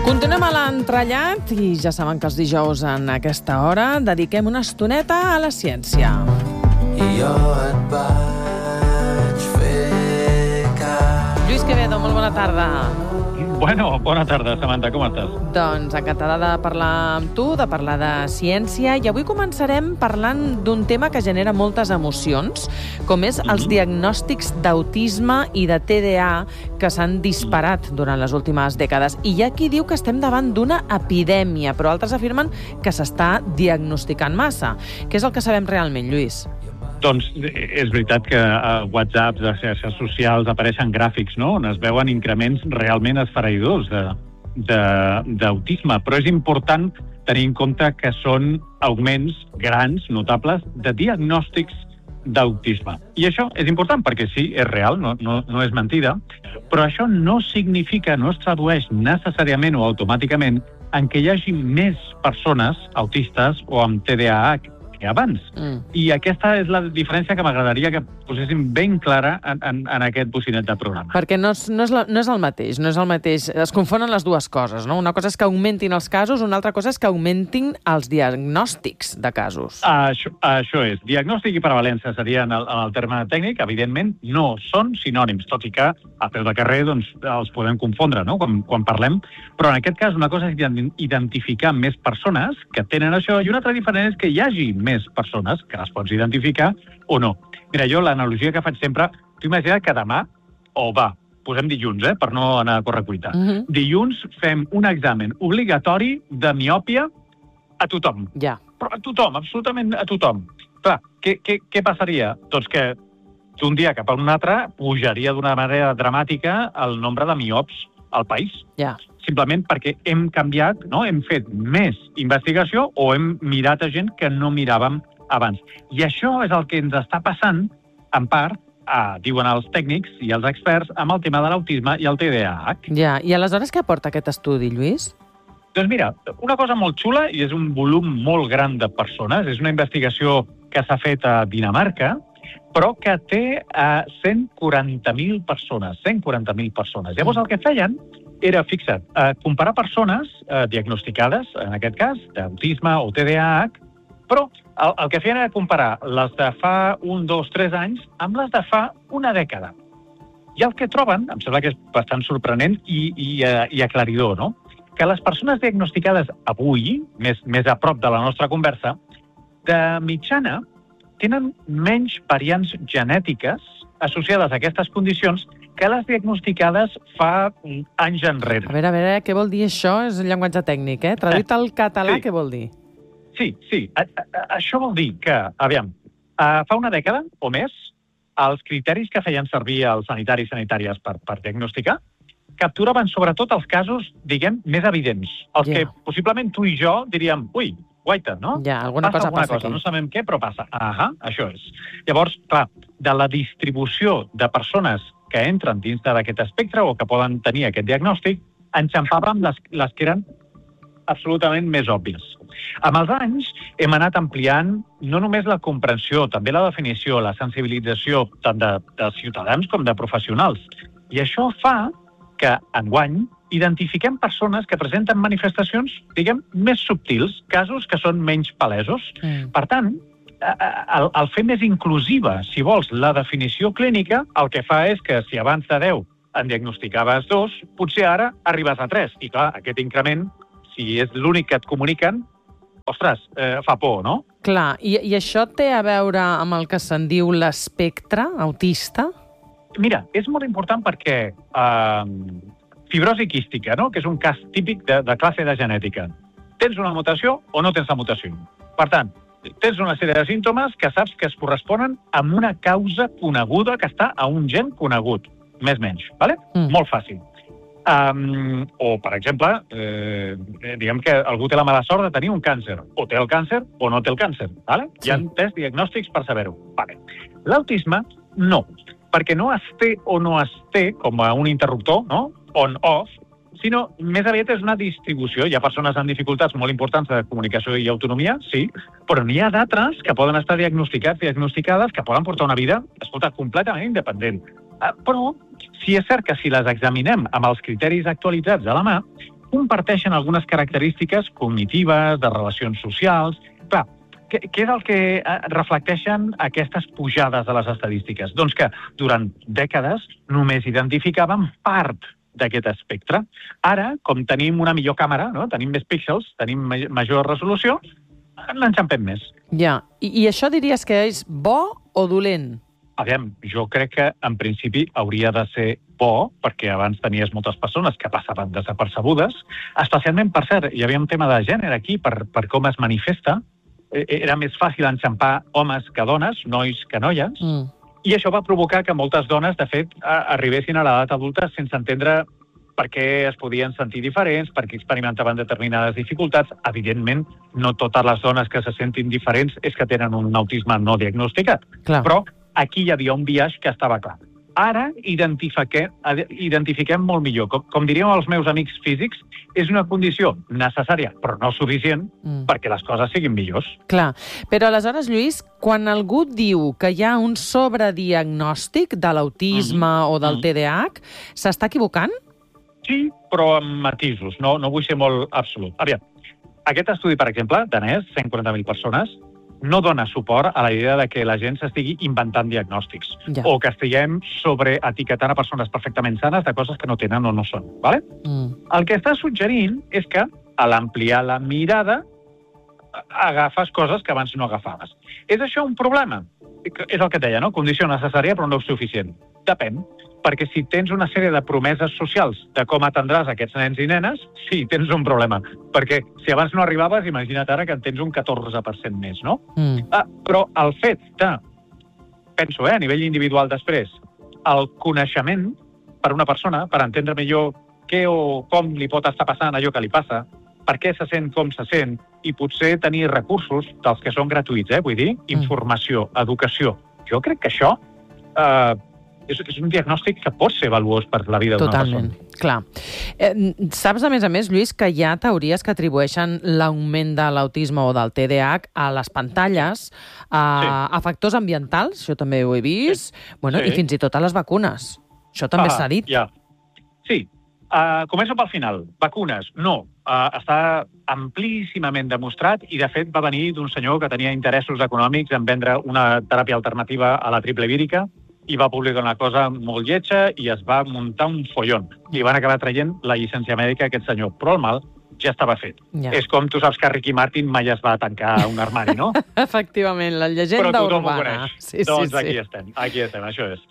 Continuem a l'entrellat i ja saben que els dijous en aquesta hora dediquem una estoneta a la ciència. I jo et vaig fer cas. Lluís Quevedo, molt bona tarda. Bueno, bona tarda, Samantha, com estàs? Doncs encantada de parlar amb tu, de parlar de ciència, i avui començarem parlant d'un tema que genera moltes emocions, com és els diagnòstics d'autisme i de TDA que s'han disparat durant les últimes dècades. I hi ha qui diu que estem davant d'una epidèmia, però altres afirmen que s'està diagnosticant massa. Què és el que sabem realment, Lluís? Doncs és veritat que a WhatsApp, a xarxes socials, apareixen gràfics, no?, on es veuen increments realment esfereïdors d'autisme, però és important tenir en compte que són augments grans, notables, de diagnòstics d'autisme. I això és important perquè sí, és real, no és mentida, però això no significa, no es tradueix necessàriament o automàticament en què hi hagi més persones autistes o amb TDAH abans. I aquesta és la diferència que m'agradaria que poséssim ben clara en aquest bocinet de programa. Perquè no és el mateix. Es confonen les dues coses, no? Una cosa és que augmentin els casos, una altra cosa és que augmentin els diagnòstics de casos. Això és. Diagnòstic i prevalència serien el terme tècnic. Evidentment, no són sinònims, tot i que a peu de carrer doncs, els podem confondre, no?, quan parlem. Però en aquest cas, una cosa és identificar més persones que tenen això, i una altra diferent és que hi hagi més persones que les pots identificar o no. Mira, jo l'analogia que faig sempre, tu imagina't que demà, posem dilluns, per no anar a correcuita. Dilluns fem un examen obligatori de miòpia a tothom. Ja. Però a tothom, absolutament a tothom. Clar, què passaria? Doncs que d'un dia cap a un altre pujaria d'una manera dramàtica el nombre de miops al país. Ja. Simplement perquè hem canviat, no? Hem fet més investigació o hem mirat a gent que no miràvem abans. I això és el que ens està passant, en part, diuen els tècnics i els experts, amb el tema de l'autisme i el TDAH. Ja, i aleshores què aporta aquest estudi, Lluís? Doncs mira, una cosa molt xula, i és un volum molt gran de persones, és una investigació que s'ha fet a Dinamarca, però que té 140.000 persones. 140.000 persones. Llavors el que feien era, fixa't, comparar persones diagnosticades, en aquest cas, d'autisme o TDAH, però el que feien era comparar les de fa 1, 2, 3 anys amb les de fa una dècada. I el que troben, em sembla que és bastant sorprenent i aclaridor, no?, que les persones diagnosticades avui, més a prop de la nostra conversa, de mitjana tenen menys variants genètiques associades a aquestes condicions que les diagnosticades fa anys enrere. A veure, què vol dir això? És un llenguatge tècnic, eh? Traduït al català, què vol dir? Sí. Això vol dir que, fa una dècada o més, els criteris que feien servir els sanitaris i sanitàries per diagnosticar capturaven sobretot els casos, diguem, més evidents. Els que possiblement tu i jo diríem, guaita, no? Ja, alguna cosa passa aquí. No sabem què, però passa. Això és. Llavors, clar, de la distribució de persones que entren dins d'aquest espectre o que poden tenir aquest diagnòstic, enxampàvem les que eren absolutament més òbvies. Amb els anys hem anat ampliant no només la comprensió, també la definició, la sensibilització tant de ciutadans com de professionals. I això fa que, enguany, identifiquem persones que presenten manifestacions, diguem, més subtils, casos que són menys palesos. Per tant, el fer més inclusiva, si vols, la definició clínica, el que fa és que si abans de 10 en diagnosticaves 2, potser ara arribes a 3. I clar, aquest increment, si és l'únic que et comuniquen, ostres, fa por, no? Clar, i això té a veure amb el que se'n diu l'espectre autista? Mira, és molt important perquè fibrosi quística, no?, que és un cas típic de classe de genètica. Tens una mutació o no tens la mutació. Per tant, tens una sèrie de símptomes que saps que es corresponen amb una causa coneguda que està a un gen conegut, més o menys, ¿vale? Molt fàcil. O, per exemple, diguem que algú té la mala sort de tenir un càncer. O té el càncer o no té el càncer. ¿Vale? Sí. Hi ha tests diagnòstics per saber-ho. Vale. L'autisme, no. Perquè no es té o no es té com a un interruptor, no? On-off, sinó més aviat és una distribució. Hi ha persones amb dificultats molt importants de comunicació i autonomia, sí, però n'hi ha d'altres que poden estar diagnosticades, que poden portar una vida, escolta, completament independent. Però sí és cert que si les examinem amb els criteris actualitzats a la mà, comparteixen algunes característiques cognitives, de relacions socials. Clar, què és el que reflecteixen aquestes pujades de les estadístiques? Doncs que durant dècades només identificàvem part d'aquest espectre. Ara, com tenim una millor càmera, no? Tenim més píxels, tenim major resolució, l'enxampem més. Ja, i això diries que és bo o dolent? Aviam, jo crec que en principi hauria de ser bo, perquè abans tenies moltes persones que passaven desapercebudes, especialment, per cert, hi havia un tema de gènere aquí, per com es manifesta. Era més fàcil enxampar homes que dones, nois que noies, i això va provocar que moltes dones, de fet, arribessin a l'edat adulta sense entendre per què es podien sentir diferents, per què experimentaven determinades dificultats. Evidentment, no totes les dones que se sentin diferents és que tenen un autisme no diagnosticat. Clar. Però aquí hi havia un biaix que estava clar. Ara identifiquem molt millor. Com diríem els meus amics físics, és una condició necessària, però no suficient, perquè les coses siguin millors. Clar, però aleshores, Lluís, quan algú diu que hi ha un sobrediagnòstic de l'autisme o del TDAH, s'està equivocant? Sí, però amb matisos. No vull ser molt absolut. Aviam, aquest estudi, per exemple, danès, 140.000 persones, no dona suport a la idea de que la gent s'estigui inventant diagnòstics o que estiguem sobreetiquetant a persones perfectament sanes de coses que no tenen o no són. ¿Vale? El que està suggerint és que, a l'ampliar la mirada, agafes coses que abans no agafaves. És això un problema? És el que et deia, no? Condició necessària però no suficient. Depèn. Perquè si tens una sèrie de promeses socials de com atendràs aquests nens i nenes, sí, tens un problema. Perquè si abans no arribaves, imagina't ara que en tens un 14% més, no? Però el fet de, penso, a nivell individual després, el coneixement per una persona, per entendre millor què o com li pot estar passant allò que li passa, per què se sent com se sent, i potser tenir recursos, dels que són gratuïts, vull dir, informació, educació. Jo crec que això és un diagnòstic que pot ser valuós per la vida d'una persona. Totalment, clar. Saps, a més, Lluís, que hi ha teories que atribueixen l'augment de l'autisme o del TDAH a les pantalles, a factors ambientals, això també ho he vist, i fins i tot a les vacunes. Això també s'ha dit. Sí. Començo pel final. Vacunes, no. Està amplíssimament demostrat i, de fet, va venir d'un senyor que tenia interessos econòmics en vendre una teràpia alternativa a la triple vírica i va publicar una cosa molt lletja i es va muntar un follon. Li van acabar traient la llicència mèdica a aquest senyor, però el mal ja estava fet. És com tu saps que Ricky Martin mai es va tancar a un armari, no? Efectivament, la llegenda urbana. Però tothom ho coneix. Doncs aquí estem, això és.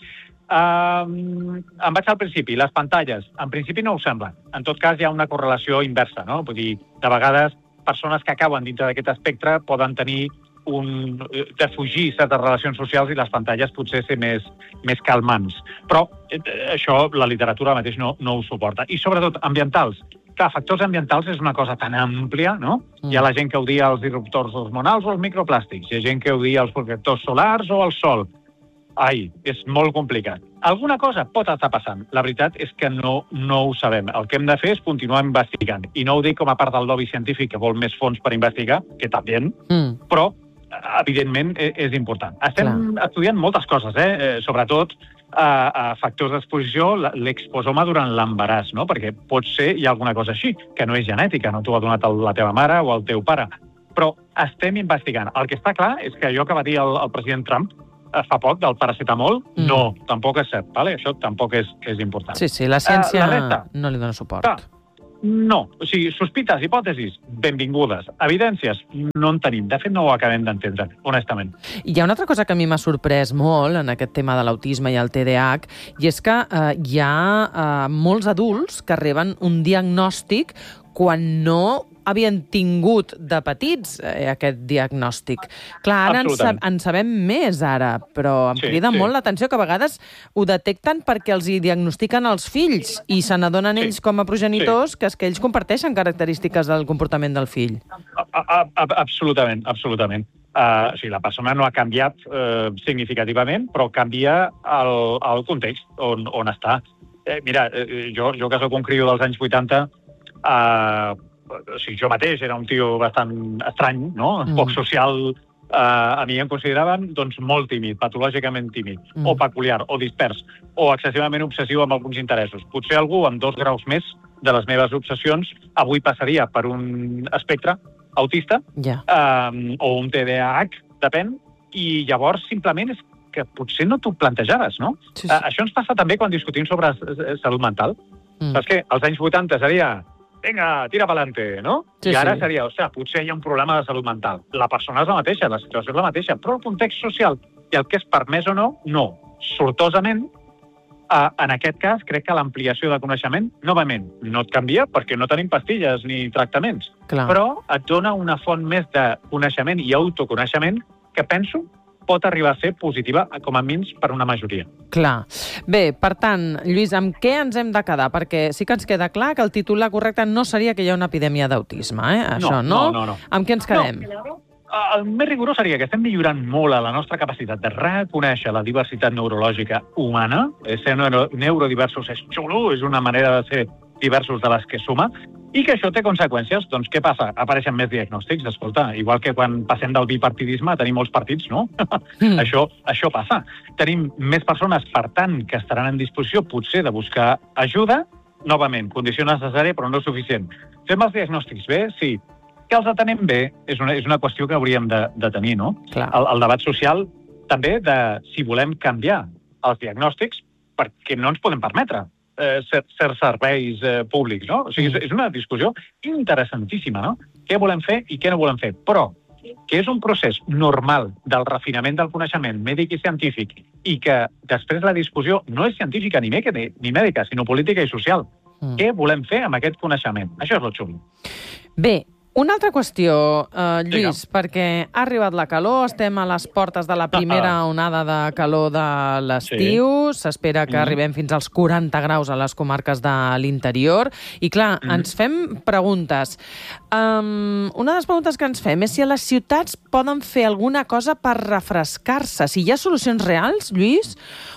Em vaig al principi, les pantalles. En principi no ho sembla. En tot cas, hi ha una correlació inversa, no? Vull dir, de vegades, persones que cauen dintre d'aquest espectre poden tenir de fugir certes relacions socials i les pantalles potser ser més calmants. Però això la literatura mateix no ho suporta. I sobretot ambientals. Clar, factors ambientals és una cosa tan àmplia, no? Hi ha la gent que odia els disruptors hormonals o els microplàstics. Hi ha gent que odia els protectors solars o el sol. Ai, és molt complicat. Alguna cosa pot estar passant. La veritat és que no ho sabem. El que hem de fer és continuar investigant. I no ho dic com a part del lobby científic que vol més fons per investigar, que també, però evidentment és important. Estem estudiant moltes coses, sobretot factors d'exposició, l'exposoma durant l'embaràs, no? Perquè pot ser hi ha alguna cosa així, que no és genètica, no t'ho ha donat la teva mare o el teu pare. Però estem investigant. El que està clar és que allò que va dir el president Trump fa poc, del paracetamol, no, tampoc és cert. Vale? Això tampoc és important. Sí, la ciència no li dona suport. No, o sigui, sospites, hipòtesis, benvingudes. Evidències, no en tenim. De fet, no ho acabem d'entendre, honestament. Hi ha una altra cosa que a mi m'ha sorprès molt en aquest tema de l'autisme i el TDAH, i és que hi ha molts adults que reben un diagnòstic quan no havien tingut de petits aquest diagnòstic. Clar, ara en sabem més ara, però em crida molt l'atenció que a vegades ho detecten perquè els hi diagnostiquen els fills i se n'adonen ells com a progenitors que ells comparteixen característiques del comportament del fill. Absolutament. O sigui, la persona no ha canviat significativament, però canvia el context on està. Mira, jo que soc un criu dels anys 80, o sigui, jo mateix era un tio bastant estrany, no? Poc social, a mi em consideraven doncs, molt tímid, patològicament tímid, o peculiar, o dispers, o excessivament obsessiu amb alguns interessos. Potser algú amb 2 graus més de les meves obsessions avui passaria per un espectre autista o un TDAH, depèn, i llavors simplement és que potser no t'ho plantejaves, no? Sí. Això ens passa també quan discutim sobre salut mental. Saps què? Als anys 80 seria vinga, tira pa'lante, no? Sí, I ara seria, potser hi ha un problema de salut mental. La persona és la mateixa, la situació és la mateixa, però el context social i el que és permès o no, no. Sortosament, en aquest cas, crec que l'ampliació de coneixement, novament, no et canvia perquè no tenim pastilles ni tractaments, però et dona una font més de coneixement i autoconeixement que penso pot arribar a ser positiva, com a mínims, per una majoria. Clar. Bé, per tant, Lluís, amb què ens hem de quedar? Perquè sí que ens queda clar que el titular correcte no seria que hi ha una epidèmia d'autisme, Això, no? No. Amb què ens quedem? No. El més rigorós seria que estem millorant molt a la nostra capacitat de reconèixer la diversitat neurològica humana. Ser neurodiversos és xulo, és una manera de ser diversos de les que suma, i que això té conseqüències. Doncs què passa? Apareixen més diagnòstics. Escolta, igual que quan passem del bipartidisme a tenir molts partits, no? Això passa. Tenim més persones, per tant, que estaran en disposició, potser, de buscar ajuda. Novament, condició necessària, però no suficient. Fem els diagnòstics bé? Sí. Que els atenem bé és una qüestió que hauríem de tenir, no? El debat social també de si volem canviar els diagnòstics perquè no ens podem permetre certs serveis públics, no? O sigui, és una discussió interessantíssima, no? Què volem fer i què no volem fer. Però que és un procés normal del refinament del coneixement mèdic i científic i que després la discussió no és científica ni mèdica, sinó política i social. Què volem fer amb aquest coneixement? Això és lo xulo. Bé, una altra qüestió, Lluís, perquè ha arribat la calor, estem a les portes de la primera onada de calor de l'estiu, s'espera que arribem fins als 40 graus a les comarques de l'interior, i clar, ens fem preguntes. Una de les preguntes que ens fem és si a les ciutats poden fer alguna cosa per refrescar-se, si hi ha solucions reals, Lluís,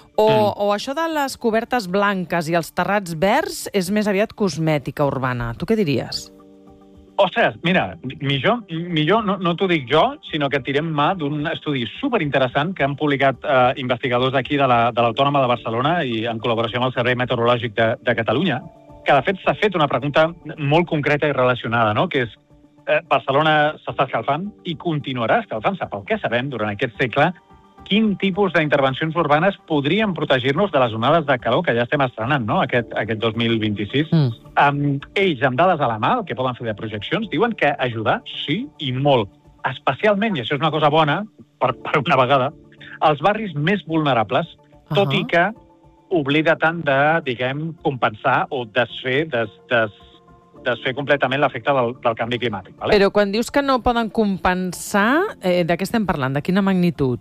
o això de les cobertes blanques i els terrats verds és més aviat cosmètica urbana. Tu què diries? Ostres, mira, millor no t'ho dic jo, sinó que tirem mà d'un estudi superinteressant que han publicat investigadors d'aquí de l'Autònoma de Barcelona i en col·laboració amb el Servei Meteorològic de Catalunya, que de fet s'ha fet una pregunta molt concreta i relacionada, no? Que és Barcelona s'està escalfant i continuarà escalfant-se. Pel que sabem, durant aquest segle, quin tipus d'intervencions urbanes podrien protegir-nos de les onades de calor que ja estem estrenant, no? Aquest 2026. Ells, amb dades a la mà, el que poden fer de projeccions, diuen que ajudar, sí, i molt. Especialment, i això és una cosa bona, per una vegada, els barris més vulnerables, tot i que oblida tant de, diguem, compensar o desfer completament l'efecte del canvi climàtic. Vale? Però quan dius que no poden compensar, de què estem parlant? De quina magnitud?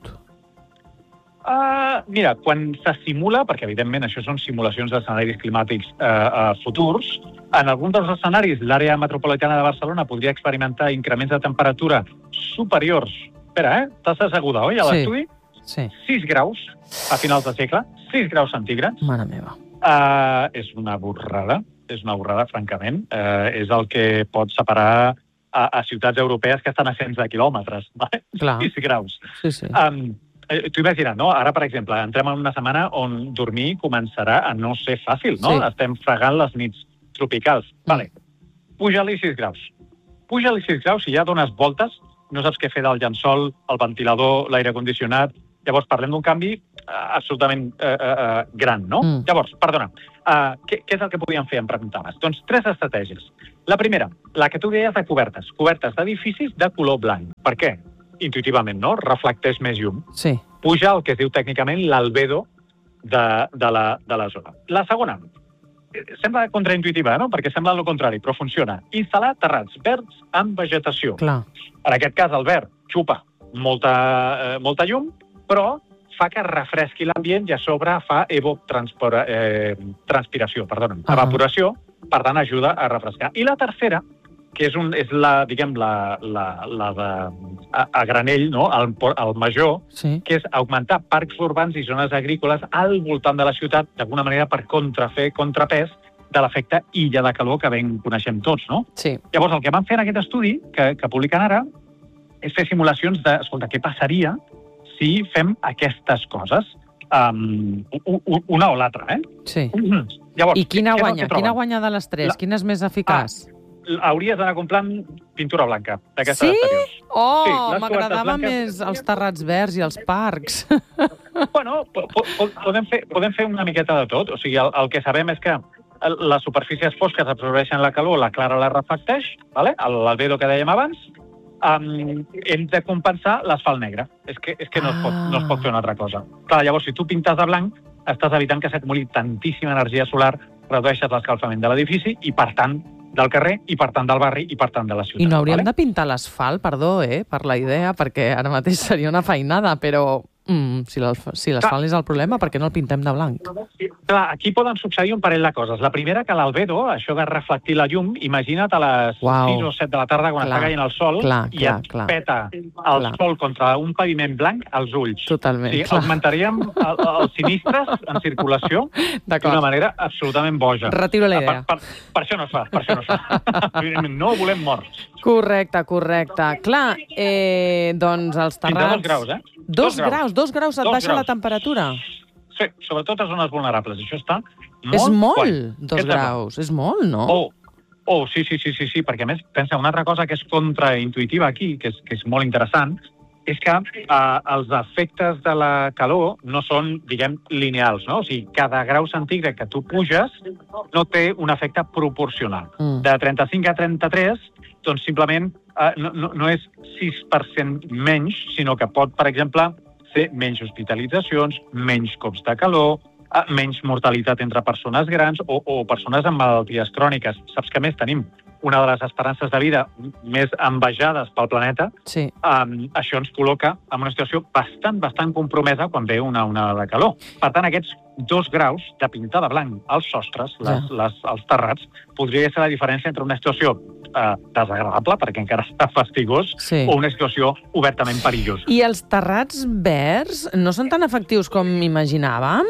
Mira, quan se simula, perquè evidentment això són simulacions d'escenaris climàtics futurs, en alguns dels escenaris l'àrea metropolitana de Barcelona podria experimentar increments de temperatura superiors, t'has asseguda, oi, a l'estudi? Sí. 6 graus a finals de segle, 6 graus centígrads. Mare meva. És una borrada, francament. És el que pot separar a ciutats europees que estan a cents de quilòmetres. Vale? Clar. 6 graus. Sí. T'ho imagina't, no? Ara, per exemple, entrem en una setmana on dormir començarà a no ser fàcil, no? Sí. Estem fregant les nits tropicals. Vale. Puja-li 6 graus. Puja-li 6 graus i ja dones voltes, no saps què fer del llençol, el ventilador, l'aire condicionat. Llavors, parlem d'un canvi absolutament gran, no? Llavors, perdona, què és el que podíem fer, em preguntaves? Doncs 3 estratègies. La primera, la que tu deies de cobertes d'edificis de color blanc. Per què? Intuïtivament, no? Reflecteix més llum. Sí. Puja el que es diu tècnicament l'albedo de la zona. La segona, sembla contraintuïtiva, no? Perquè sembla el contrari, però funciona. Instal·lar terrats verds amb vegetació. Clar. En aquest cas, el verd xupa molta llum, però fa que refresqui l'ambient i a sobre fa transpiració, evaporació, per tant ajuda a refrescar. I la tercera, que és la, diguem, la a granell, no? el major, sí, que és augmentar parcs urbans i zones agrícoles al voltant de la ciutat, d'alguna manera per fer contrapès de l'efecte illa de calor que ben coneixem tots, no? Sí. Llavors, el que van fer en aquest estudi, que publiquen ara, és fer simulacions de, escolta, què passaria si fem aquestes coses? Una o l'altra, Sí. Llavors, I quina guanya de les tres? Quina és més eficaç? Hauries d'anar comprant pintura blanca d'aquestes Sí? exteriors. Oh, Sí, les m'agradava cobertes més els terrats verds i els parcs. Bueno, podem fer una miqueta de tot. O sigui, el que sabem és que les superfícies fosques absorbeixen la calor, la clara la reflecteix, vale? L'albedo que dèiem abans, hem de compensar l'asfalt negre. És que no es pot fer una altra cosa. Clar, llavors, si tu pintes de blanc, estàs evitant que s'acumuli tantíssima energia solar, redueixes l'escalfament de l'edifici i, per tant, del carrer, i per tant del barri, i per tant de la ciutat. I no hauríem de pintar l'asfalt, perdó, per la idea, perquè ara mateix seria una feinada, però si l'asfalt és el problema, per què no el pintem de blanc? Clar, aquí poden succeir un parell de coses. La primera, que l'albedo, això de reflectir la llum, imagina't a les 6 o 7 de la tarda, quan està caient el sol, i et peta el sol contra un paviment blanc als ulls. Totalment. Sí, augmentaríem els sinistres en circulació d'una manera absolutament boja. Retiro la idea. Per això no es fa, No volem morts. Correcte. Clar, doncs els terrats... 2 graus, 2 graus et baixa la temperatura? Sí, sobretot a zones vulnerables. Això està molt... És molt, 2 graus. És molt, no? Sí, perquè a més, pensa, una altra cosa que és contraintuitiva aquí, que és molt interessant, és que els efectes de la calor no són, diguem, lineals, no? O sigui, cada grau centígrad que tu puges no té un efecte proporcional. De 35 a 33, doncs simplement no és 6% menys, sinó que pot, per exemple, ser menys hospitalitzacions, menys cops de calor, menys mortalitat entre persones grans o persones amb malalties cròniques. Saps que, a més, tenim una de les esperances de vida més envejades pel planeta. Sí. Això ens col·loca en una situació bastant compromesa quan ve una onada de calor. Per tant, aquests 2 graus de pintar de blanc als sostres, els terrats, podria ser la diferència entre una situació desagradable, perquè encara està fastigós, o una situació obertament perillosa. I els terrats verds no són tan efectius com imaginàvem?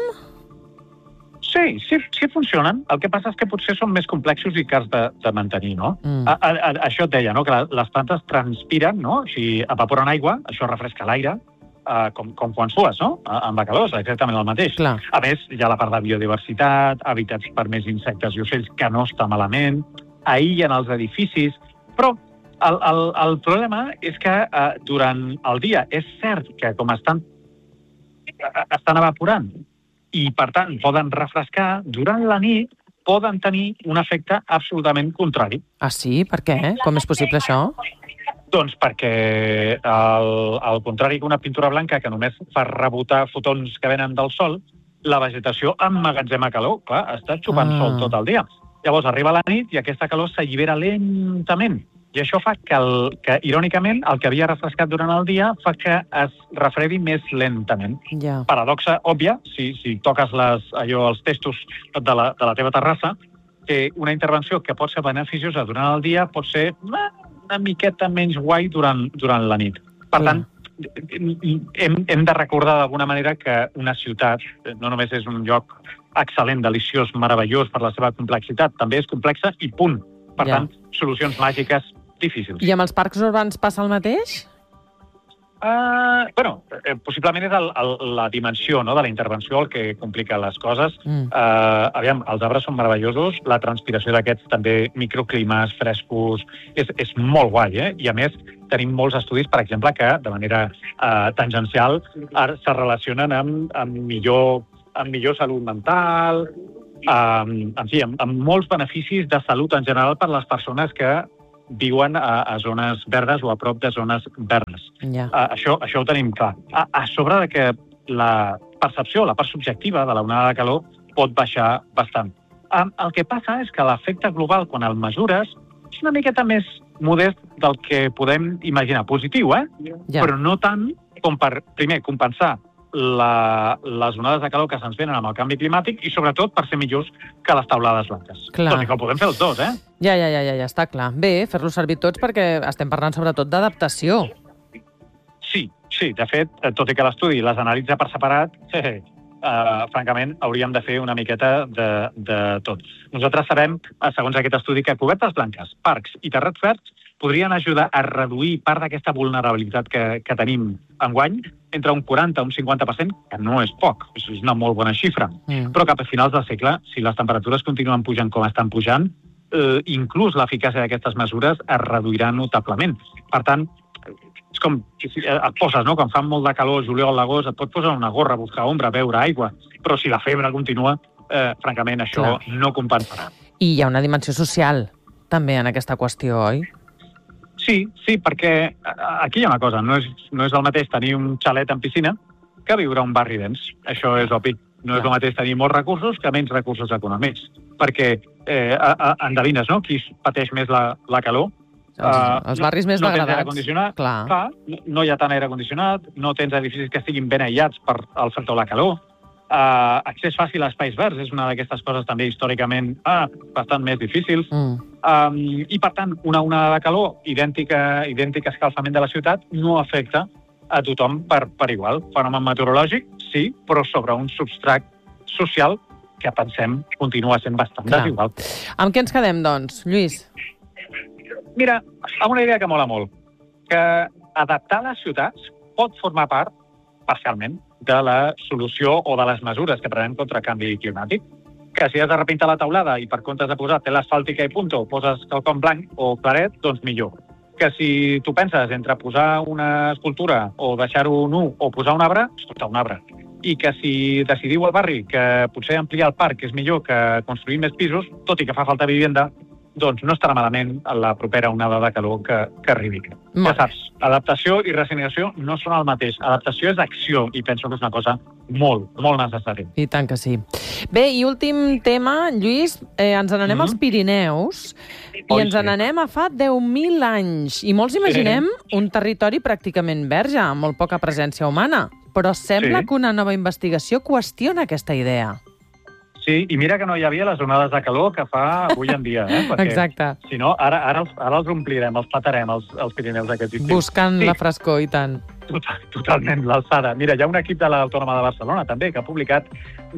Sí funcionen. El que passa és que potser són més complexos i cars de mantenir, no? Això et deia, no? Que les plantes transpiren, no? O sigui, evaporen aigua, això refresca l'aire, com quan sues, no? Amb la calor és exactament el mateix. Clar. A més, hi ha la part de biodiversitat, hàbitats per més insectes i ocells, que no està malament, aïllen els edificis, però el problema és que durant el dia és cert que com estan evaporant i, per tant, poden refrescar, durant la nit poden tenir un efecte absolutament contrari. Ah, sí? Per què? Com és possible això? Doncs perquè, al contrari que una pintura blanca que només fa rebotar fotons que venen del sol, la vegetació emmagatzema calor. Clar, està xupant sol tot el dia. Llavors arriba la nit i aquesta calor s'allibera lentament. I això fa que, irònicament, el que havia refrescat durant el dia fa que es refredi més lentament. Paradoxa òbvia, si toques els testos de la teva terrassa, que una intervenció que pot ser beneficiosa durant el dia pot ser una miqueta menys guai durant la nit. Per tant, hem de recordar d'alguna manera que una ciutat no només és un lloc excel·lent, deliciós, meravellós per la seva complexitat, també és complexa i punt. Per tant, solucions màgiques difícils. I amb els parcs urbans passa el mateix? Possiblement és la dimensió de la intervenció el que complica les coses. Aviam, els arbres són meravellosos, la transpiració d'aquests també, microclimes, frescos, és molt guai, I a més, tenim molts estudis, per exemple, que de manera tangencial se relacionen amb millor salut mental, amb molts beneficis de salut en general per les persones que viuen a zones verdes o a prop de zones verdes. Això ho tenim clar. A sobre de que la percepció, la part subjectiva de l'onada de calor pot baixar bastant. El que passa és que l'efecte global, quan el mesures, és una miqueta més modest del que podem imaginar. Positiu, però no tant com per, primer, compensar les onades de calor que se'ns venen amb el canvi climàtic i, sobretot, per ser millors que les taulades blanques. Tot i que ho podem fer els dos, Ja, està clar. Bé, fer-los servir tots perquè estem parlant sobretot d'adaptació. Sí, de fet, tot i que l'estudi les analitza per separat, francament, hauríem de fer una miqueta de tot. Nosaltres sabem, segons aquest estudi, que cobertes blanques, parcs i terrats verds podrien ajudar a reduir part d'aquesta vulnerabilitat que tenim enguany entre un 40 i un 50%, que no és poc, és una molt bona xifra. Però cap a finals del segle, si les temperatures continuen pujant com estan pujant, inclús l'eficàcia d'aquestes mesures es reduirà notablement. Per tant, és com et poses, no? Quan fa molt de calor, juliol, agost, et pot posar una gorra, buscar ombra, beure aigua, però si la febre continua, francament, això no compensarà. I hi ha una dimensió social, també, en aquesta qüestió, oi? Sí, perquè aquí hi ha una cosa, no és el mateix tenir un xalet en piscina que viure a un barri dens. Això és obvi. No és el mateix tenir molts recursos que menys recursos econòmics. Perquè endevines, no? Qui pateix més la calor? Els barris més degradats. No tens aire condicionat, clar, no hi ha tant aire condicionat, no tens edificis que estiguin ben aïllats per al factor de la calor. Accés fàcil a espais verds és una d'aquestes coses també històricament bastant més difícils. I, per tant, una onada de calor idèntic escalfament de la ciutat no afecta a tothom per igual. Fenomen meteorològic, sí, però sobre un substrat social que pensem continua sent bastant desigual. Amb què ens quedem, doncs, Lluís? Mira, amb una idea que mola molt, que adaptar les ciutats pot formar part, parcialment, de la solució o de les mesures que prenem contra el canvi climàtic. Que si has de repintar la teulada i per comptes de posar tela asfàltica i punto poses quelcom blanc o claret, doncs millor. Que si tu penses entre posar una escultura o deixar-ho nu o posar un arbre, escolta, un arbre. I que si decidiu al barri que potser ampliar el parc és millor que construir més pisos, tot i que fa falta vivenda, doncs no estarà malament la propera onada de calor que arribi. Ja saps, adaptació i resignació no són el mateix. Adaptació és acció i penso que és una cosa molt, molt necessària. I tant que sí. Bé, i últim tema, Lluís, ens n'anem als Pirineus i ens n'anem a fa 10.000 anys. I molts imaginem un territori pràcticament verge, amb molt poca presència humana. Però sembla que una nova investigació qüestiona aquesta idea. Sí, i mira que no hi havia les onades de calor que fa avui en dia, perquè exacte. Si no, ara els omplirem, els patarem, els Pirineus aquest estiu. Buscant la frescor, i tant. Totalment, l'alçada. Mira, hi ha un equip de l'Autònoma de Barcelona, també, que ha publicat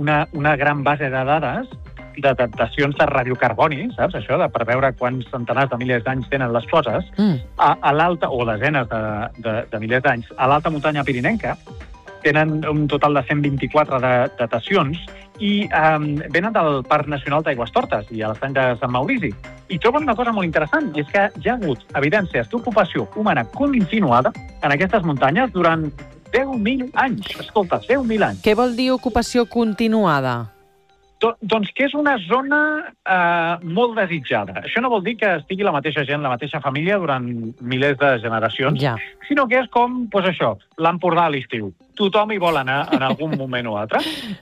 una gran base de dades de datacions de radiocarboni, saps? Això, per veure quants centenars de milers d'anys tenen les coses, a l'alta, o desenes de milers d'anys, a l'alta muntanya pirinenca, tenen un total de 124 datacions i venen del Parc Nacional d'Aigüestortes i a l'estany de Sant Maurici. I troben una cosa molt interessant, i és que hi ha hagut evidències d'ocupació humana continuada en aquestes muntanyes durant 10.000 anys. Escolta, 10.000 anys. Què vol dir ocupació continuada? Doncs que és una zona molt desitjada. Això no vol dir que estigui la mateixa gent, la mateixa família durant milers de generacions, sinó que és com, doncs això, l'Empordà a l'estiu. Tothom hi vol anar en algun moment o altre.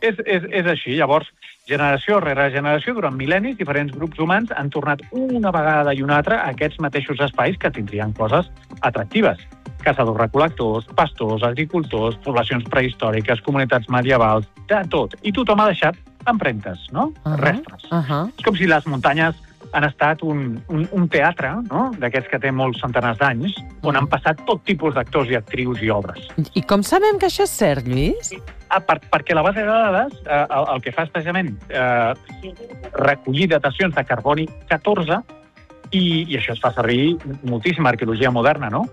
És així. Llavors, generació rere generació, durant mil·lennis, diferents grups humans han tornat una vegada i una altra a aquests mateixos espais que tindrien coses atractives. Caçadors-recol·lectors, pastors, agricultors, poblacions prehistòriques, comunitats medievals, de tot. I tothom ha deixat empremtes, no? Restes. És com si les muntanyes han estat un teatre, no? D'aquests que té molts centenars d'anys, on han passat tot tipus d'actors i actrius i obres. I com sabem que això és cert, Lluís? Perquè la base de dades el que fa és precisament recollir datacions de carboni 14 i això es fa servir moltíssima arqueologia moderna, no?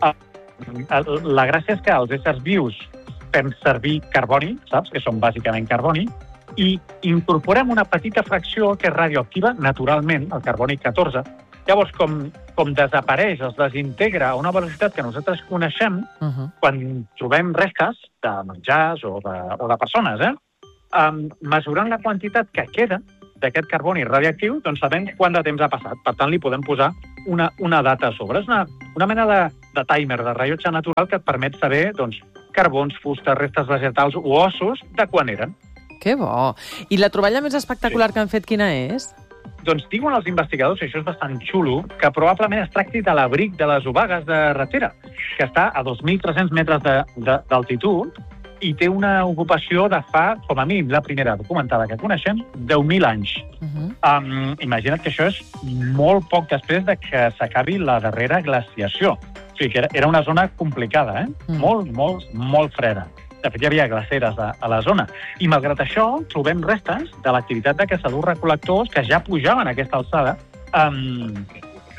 La gràcia és que els éssers vius fem servir carboni, saps? Que són bàsicament carboni, i incorporem una petita fracció que és radioactiva, naturalment, el carboni 14. Llavors, com desapareix, es desintegra a una velocitat que nosaltres coneixem, quan trobem restes de menjars o de persones, mesurant la quantitat que queda d'aquest carboni radioactiu, doncs sabem quant de temps ha passat. Per tant, li podem posar una data a sobre. És una mena de timer, de rellotge natural que et permet saber doncs, carbons, fustes, restes vegetals o ossos de quan eren. Que bo! I la troballa més espectacular que han fet quina és? Doncs diuen els investigadors, i això és bastant xulo, que probablement es tracti de l'abric de les Obagues de Ratera, que està a 2.300 metres d'altitud i té una ocupació de fa, com a mínim, la primera documentada que coneixem, 10.000 anys. Imagina't que això és molt poc després de que s'acabi la darrera glaciació. O sigui que era una zona complicada, molt, molt, molt freda. De fet, hi havia glaceres a la zona. I, malgrat això, trobem restes de l'activitat de caçadors-recol·lectors que ja pujaven a aquesta alçada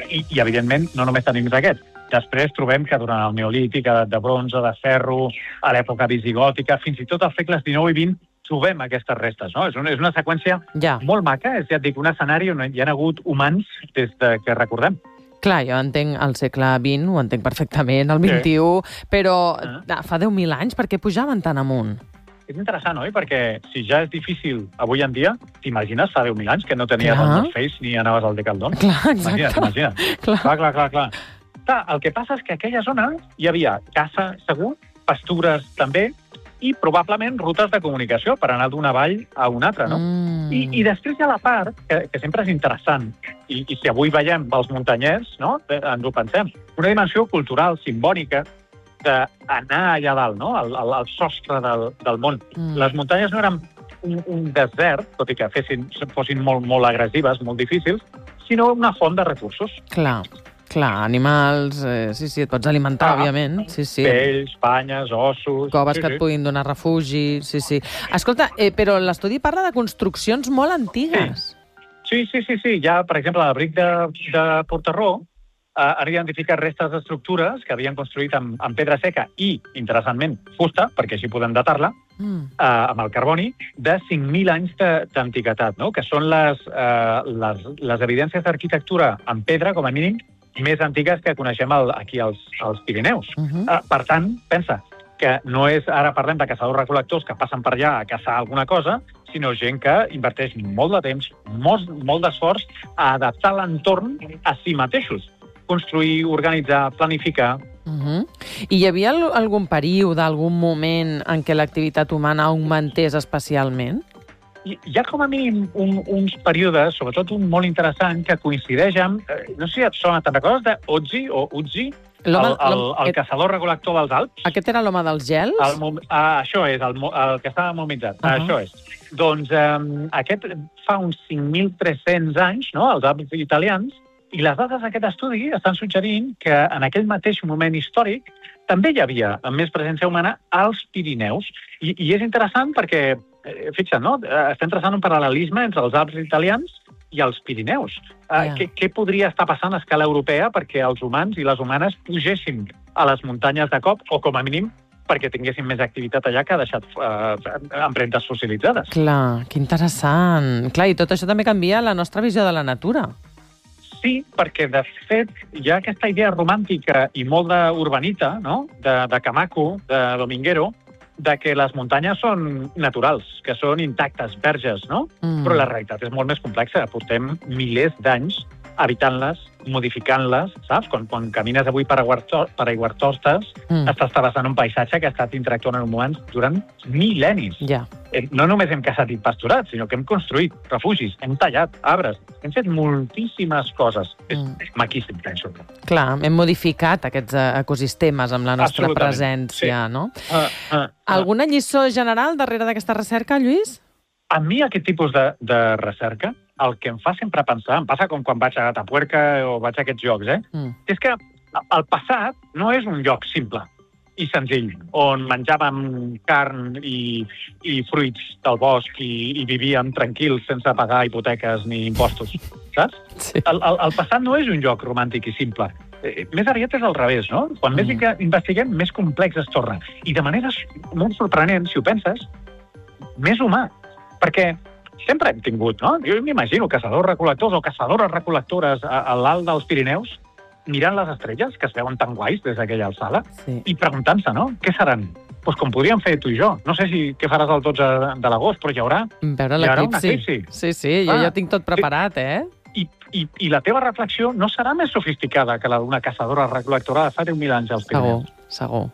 I evidentment, no només tenim aquests. Després trobem que durant el Neolític, edat de bronze, de ferro, a l'època visigòtica, fins i tot als segles XIX i XX, trobem aquestes restes, no? És una seqüència molt maca, és, ja et dic, un escenari on hi ha hagut humans des que recordem. Clar, jo entenc el segle XX, ho entenc perfectament, el XXI, però fa 10.000 anys, per què pujaven tan amunt? És interessant, oi? Perquè si ja és difícil avui en dia, t'imagines fa 10.000 anys que no tenies els Face ni anaves al Decathlon? Clar, exacte. Imagina't. Clar. El que passa és que a aquella zona hi havia caça segur, pastures també, i probablement rutes de comunicació per anar d'una vall a una altra, no? I després hi ha la part, que sempre és interessant, i si avui veiem els muntanyers, no? Ens ho pensem, una dimensió cultural, simbòlica, d'anar allà dalt, no? Al sostre del món. Les muntanyes no eren un desert, tot i que fossin molt agressives, molt difícils, sinó una font de recursos. Clar, animals, sí, et pots alimentar, òbviament. Pells, banyes, ossos... Coves que et puguin donar refugi, sí. Escolta, però l'estudi parla de construccions molt antigues. Sí. Hi ha, per exemple, l'abric de Portarró, han identificat restes d'estructures que havien construït amb pedra seca i, interessantment, fusta, perquè així podem datar-la, amb el carboni, de 5.000 anys d'antiguitat, no? Que són les evidències d'arquitectura en pedra, com a mínim, més antigues que coneixem aquí als Pirineus. Per tant, pensa que no és, ara parlem de caçadors-recol·lectors que passen per allà a caçar alguna cosa, sinó gent que inverteix molt de temps, molt d'esforç a adaptar l'entorn a si mateixos. Construir, organitzar, planificar. I hi havia algun període, algun moment en què l'activitat humana augmentés especialment? Hi ha com a mínim uns períodes, sobretot un molt interessant, que coincideix amb... No sé si et sona, te'n recordes d'Otzi o Utzi? El caçador-recol·lector dels Alps? Aquest era l'home dels gels? Això és, el que estava momitzat. Això és. Doncs aquest fa uns 5.300 anys, no?, als Alps italians, i les dades d'aquest estudi estan suggerint que en aquell mateix moment històric també hi havia més presència humana als Pirineus. I és interessant perquè, fixa't, no?, estem traçant un paral·lelisme entre els Alps italians i els Pirineus. Què podria estar passant a escala europea perquè els humans i les humanes pugessin a les muntanyes de cop, o com a mínim perquè tinguessin més activitat allà que ha deixat empremtes fossilitzades? Clar, que interessant. Clar, i tot això també canvia la nostra visió de la natura. Sí, perquè, de fet, hi ha aquesta idea romàntica i molt d'urbanita, no?, de Camaco, de Dominguero, de que les muntanyes són naturals, que són intactes, verges, no? Però la realitat és molt més complexa. Portem milers d'anys habitant-les, modificant-les, saps? Quan camines avui per Aiguartostes, estàs travessant un paisatge que ha estat interactuant amb humans durant mil·lennis. No només hem caçat i pasturat, sinó que hem construït refugis, hem tallat arbres, hem fet moltíssimes coses. És maquíssim, penso. Clar, hem modificat aquests ecosistemes amb la nostra presència, no? Alguna lliçó general darrere d'aquesta recerca, Lluís? A mi aquest tipus de recerca, el que em fa sempre pensar, em passa com quan vaig a Atapuerca o vaig a aquests llocs, és que el passat no és un lloc simple i senzill, on menjàvem carn i fruits del bosc i vivíem tranquils sense pagar hipoteques ni impostos, saps? Sí. El passat no és un lloc romàntic i simple. Més aviat és al revés, no? Quan més investiguem, més complex es torna. I de manera molt sorprenent, si ho penses, més humà. Perquè sempre hem tingut, no? Jo m'imagino caçadors-recol·lectors o caçadores-recol·lectores a l'alt dels Pirineus mirant les estrelles, que es veuen tan guais des d'aquella alçada, i preguntant-se, no? Què seran? Doncs com podríem fer tu i jo. No sé què faràs el 12 de l'agost, però hi haurà un eclipsi. Sí, jo ja tinc tot preparat, I la teva reflexió no serà més sofisticada que la d'una caçadora-recol·lectora de fa 10.000 anys als Pirineus. Segur.